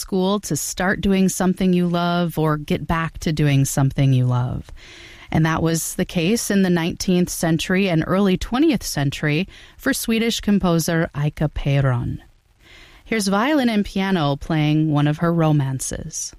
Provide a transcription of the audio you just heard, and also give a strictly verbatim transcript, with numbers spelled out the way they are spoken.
school to start doing something you love or get back to doing something you love. And that was the case in the nineteenth century and early twentieth century for Swedish composer Ika Peron. Here's violin and piano playing one of her romances.